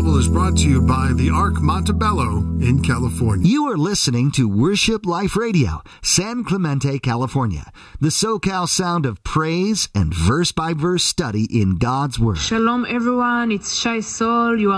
Level is brought to you by the Ark Montebello in California. You are listening to Worship Life Radio, San Clemente, California, the SoCal sound of praise and verse-by-verse study in God's Word. Shalom, everyone. It's Shai Sol. You are